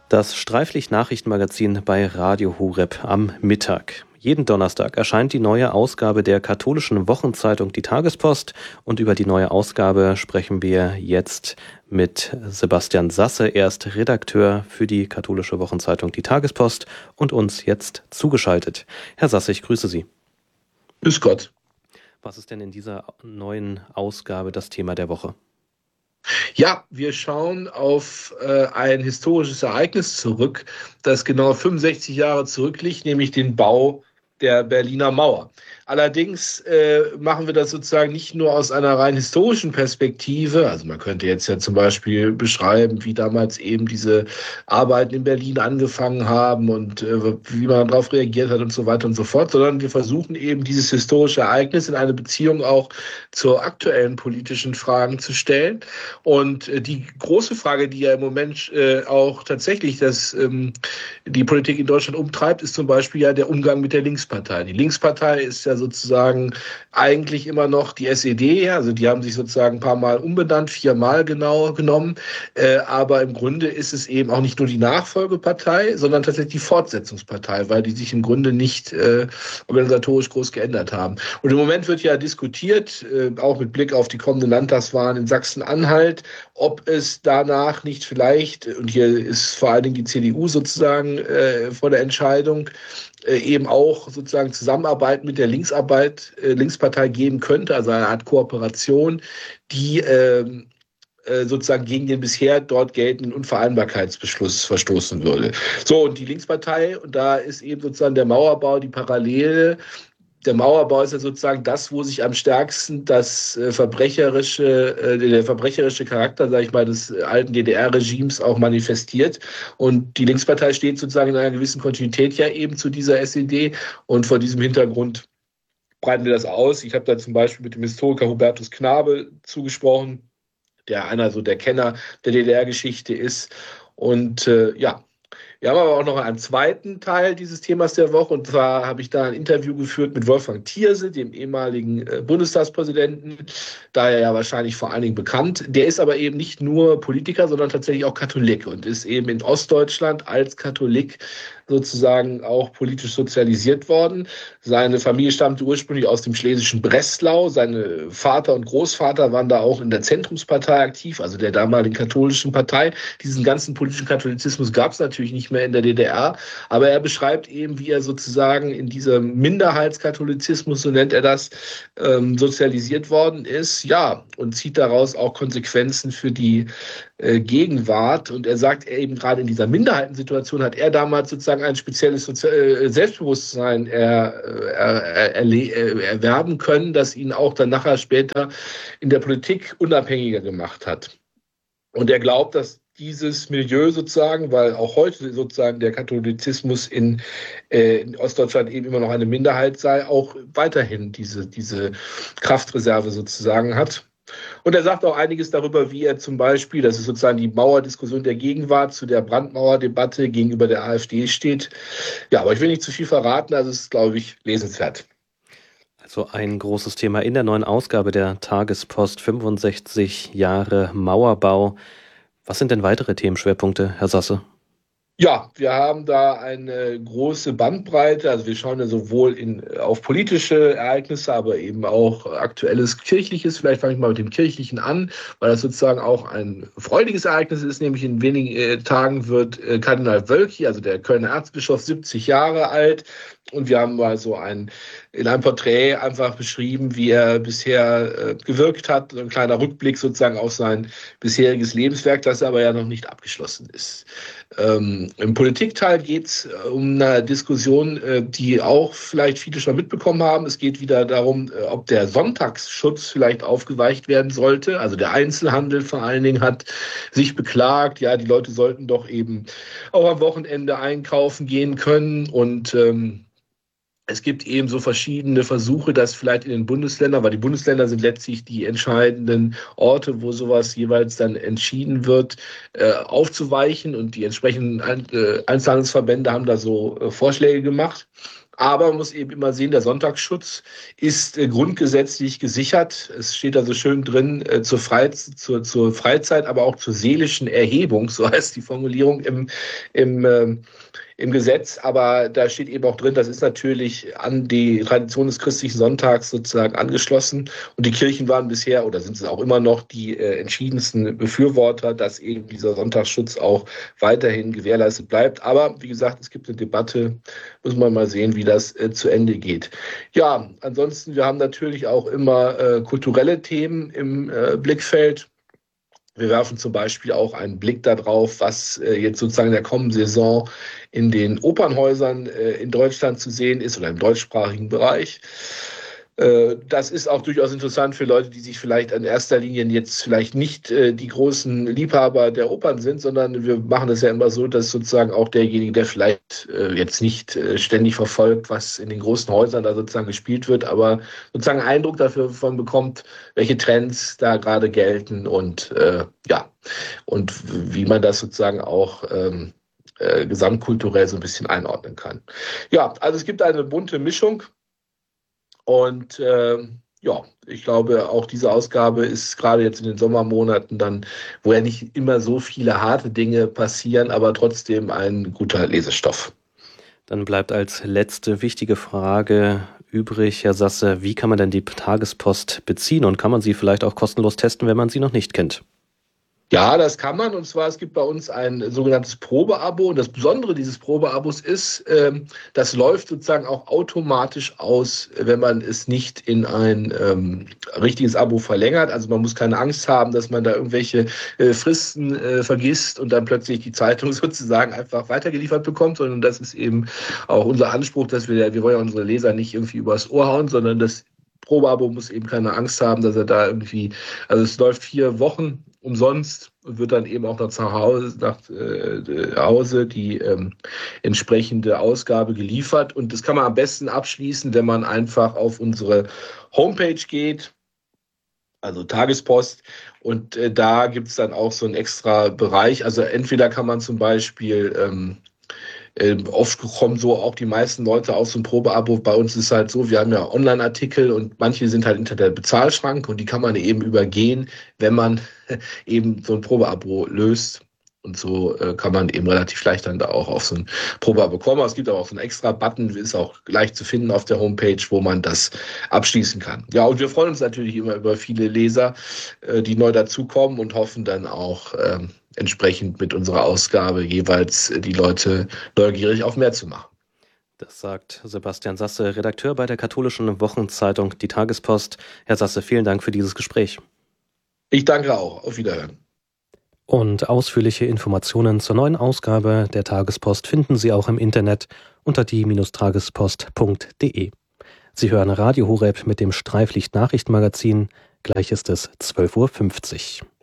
Das Streiflicht-Nachrichtenmagazin bei Radio Horeb am Mittag. Jeden Donnerstag erscheint die neue Ausgabe der katholischen Wochenzeitung Die Tagespost und über die neue Ausgabe sprechen wir jetzt mit Sebastian Sasse. Er ist Redakteur für die katholische Wochenzeitung Die Tagespost und uns jetzt zugeschaltet. Herr Sasse, ich grüße Sie. Grüß Gott. Was ist denn in dieser neuen Ausgabe das Thema der Woche? Ja, wir schauen auf ein historisches Ereignis zurück, das genau 65 Jahre zurückliegt, nämlich den Bau der Berliner Mauer. Allerdings machen wir das sozusagen nicht nur aus einer rein historischen Perspektive. Also man könnte jetzt ja zum Beispiel beschreiben, wie damals eben diese Arbeiten in Berlin angefangen haben und wie man darauf reagiert hat und so weiter und so fort, sondern wir versuchen eben dieses historische Ereignis in eine Beziehung auch zu aktuellen politischen Fragen zu stellen. Und die große Frage, die ja im Moment auch tatsächlich die Politik in Deutschland umtreibt, ist zum Beispiel ja der Umgang mit der Linkspartei. Die Linkspartei ist ja sozusagen eigentlich immer noch die SED, also die haben sich sozusagen ein paar Mal umbenannt, 4-mal genau genommen, aber im Grunde ist es eben auch nicht nur die Nachfolgepartei, sondern tatsächlich die Fortsetzungspartei, weil die sich im Grunde nicht organisatorisch groß geändert haben. Und im Moment wird ja diskutiert, auch mit Blick auf die kommenden Landtagswahlen in Sachsen-Anhalt, ob es danach nicht vielleicht, und hier ist vor allen Dingen die CDU sozusagen vor der Entscheidung, eben auch sozusagen Zusammenarbeit mit der Linkspartei geben könnte, also eine Art Kooperation, die sozusagen gegen den bisher dort geltenden Unvereinbarkeitsbeschluss verstoßen würde. So, und die Linkspartei, und da ist eben sozusagen der Mauerbau die Parallele. Der Mauerbau ist ja sozusagen das, wo sich am stärksten der verbrecherische Charakter, sage ich mal, des alten DDR-Regimes auch manifestiert. Und die Linkspartei steht sozusagen in einer gewissen Kontinuität ja eben zu dieser SED. Und vor diesem Hintergrund breiten wir das aus. Ich habe da zum Beispiel mit dem Historiker Hubertus Knabe zugesprochen, der einer so der Kenner der DDR-Geschichte ist. Und wir haben aber auch noch einen zweiten Teil dieses Themas der Woche. Und zwar habe ich da ein Interview geführt mit Wolfgang Thierse, dem ehemaligen Bundestagspräsidenten, daher ja wahrscheinlich vor allen Dingen bekannt. Der ist aber eben nicht nur Politiker, sondern tatsächlich auch Katholik und ist eben in Ostdeutschland als Katholik sozusagen auch politisch sozialisiert worden. Seine Familie stammte ursprünglich aus dem schlesischen Breslau. Seine Vater und Großvater waren da auch in der Zentrumspartei aktiv, also der damaligen katholischen Partei. Diesen ganzen politischen Katholizismus gab es natürlich nicht mehr in der DDR, aber er beschreibt eben, wie er sozusagen in diesem Minderheitskatholizismus, so nennt er das, sozialisiert worden ist, ja, und zieht daraus auch Konsequenzen für die Gegenwart. Und er sagt eben, gerade in dieser Minderheitensituation hat er damals sozusagen ein spezielles Selbstbewusstsein erwerben können, das ihn auch dann nachher später in der Politik unabhängiger gemacht hat. Und er glaubt, dass dieses Milieu sozusagen, weil auch heute sozusagen der Katholizismus in Ostdeutschland eben immer noch eine Minderheit sei, auch weiterhin diese Kraftreserve sozusagen hat. Und er sagt auch einiges darüber, wie er zum Beispiel, das ist sozusagen die Mauerdiskussion der Gegenwart, zu der Brandmauerdebatte gegenüber der AfD steht. Ja, aber ich will nicht zu viel verraten, also es ist, glaube ich, lesenswert. Also ein großes Thema in der neuen Ausgabe der Tagespost, 65 Jahre Mauerbau. Was sind denn weitere Themenschwerpunkte, Herr Sasse? Ja, wir haben da eine große Bandbreite. Also wir schauen ja sowohl auf politische Ereignisse, aber eben auch aktuelles Kirchliches. Vielleicht fange ich mal mit dem Kirchlichen an, weil das sozusagen auch ein freudiges Ereignis ist. Nämlich in wenigen Tagen wird Kardinal Wölki, also der Kölner Erzbischof, 70 Jahre alt. Und wir haben mal so in einem Porträt einfach beschrieben, wie er bisher gewirkt hat. So ein kleiner Rückblick sozusagen auf sein bisheriges Lebenswerk, das aber ja noch nicht abgeschlossen ist. Im Politikteil geht es um eine Diskussion, die auch vielleicht viele schon mitbekommen haben. Es geht wieder darum, ob der Sonntagsschutz vielleicht aufgeweicht werden sollte. Also der Einzelhandel vor allen Dingen hat sich beklagt, ja, die Leute sollten doch eben auch am Wochenende einkaufen gehen können. Und es gibt eben so verschiedene Versuche, das vielleicht in den Bundesländern, weil die Bundesländer sind letztlich die entscheidenden Orte, wo sowas jeweils dann entschieden wird, aufzuweichen. Und die entsprechenden Einzelhandelsverbände haben da so Vorschläge gemacht. Aber man muss eben immer sehen, der Sonntagsschutz ist grundgesetzlich gesichert. Es steht also schön drin, zur Freizeit, aber auch zur seelischen Erhebung, so heißt die Formulierung im Gesetz, aber da steht eben auch drin, das ist natürlich an die Tradition des christlichen Sonntags sozusagen angeschlossen. Und die Kirchen waren bisher, oder sind es auch immer noch, die entschiedensten Befürworter, dass eben dieser Sonntagsschutz auch weiterhin gewährleistet bleibt. Aber wie gesagt, es gibt eine Debatte, muss man mal sehen, wie das zu Ende geht. Ja, ansonsten, wir haben natürlich auch immer kulturelle Themen im Blickfeld. Wir werfen zum Beispiel auch einen Blick darauf, was jetzt sozusagen in der kommenden Saison in den Opernhäusern in Deutschland zu sehen ist oder im deutschsprachigen Bereich. Das ist auch durchaus interessant für Leute, die sich vielleicht in erster Linie jetzt vielleicht nicht die großen Liebhaber der Opern sind, sondern wir machen es ja immer so, dass sozusagen auch derjenige, der vielleicht jetzt nicht ständig verfolgt, was in den großen Häusern da sozusagen gespielt wird, aber sozusagen einen Eindruck davon bekommt, welche Trends da gerade gelten und und wie man das sozusagen auch gesamtkulturell so ein bisschen einordnen kann. Ja, also es gibt eine bunte Mischung. Und ich glaube, auch diese Ausgabe ist gerade jetzt in den Sommermonaten dann, wo ja nicht immer so viele harte Dinge passieren, aber trotzdem ein guter Lesestoff. Dann bleibt als letzte wichtige Frage übrig, Herr Sasse, wie kann man denn die Tagespost beziehen und kann man sie vielleicht auch kostenlos testen, wenn man sie noch nicht kennt? Ja, das kann man. Und zwar, es gibt bei uns ein sogenanntes Probeabo. Und das Besondere dieses Probeabos ist, das läuft sozusagen auch automatisch aus, wenn man es nicht in ein richtiges Abo verlängert. Also man muss keine Angst haben, dass man da irgendwelche Fristen vergisst und dann plötzlich die Zeitung sozusagen einfach weitergeliefert bekommt, sondern das ist eben auch unser Anspruch, dass wir wollen ja unsere Leser nicht irgendwie übers Ohr hauen, sondern das Probeabo muss eben keine Angst haben, dass er da irgendwie, also es läuft 4 Wochen umsonst und wird dann eben auch nach Hause die entsprechende Ausgabe geliefert. Und das kann man am besten abschließen, wenn man einfach auf unsere Homepage geht, also Tagespost. Und da gibt es dann auch so einen extra Bereich. Also entweder kann man zum Beispiel oft kommen so auch die meisten Leute aus so einem Probeabo. Bei uns ist halt so, wir haben ja Online-Artikel und manche sind halt hinter der Bezahlschranke und die kann man eben übergehen, wenn man eben so ein Probeabo löst. Und so kann man eben relativ leicht dann da auch auf so ein Probeabo kommen. Es gibt aber auch so einen extra Button, ist auch leicht zu finden auf der Homepage, wo man das abschließen kann. Ja, und wir freuen uns natürlich immer über viele Leser, die neu dazukommen und hoffen dann auch entsprechend mit unserer Ausgabe jeweils die Leute neugierig auf mehr zu machen. Das sagt Sebastian Sasse, Redakteur bei der katholischen Wochenzeitung Die Tagespost. Herr Sasse, vielen Dank für dieses Gespräch. Ich danke auch. Auf Wiederhören. Und ausführliche Informationen zur neuen Ausgabe der Tagespost finden Sie auch im Internet unter die-tagespost.de. Sie hören Radio Horeb mit dem Streiflicht-Nachrichtenmagazin. Gleich ist es 12:50 Uhr.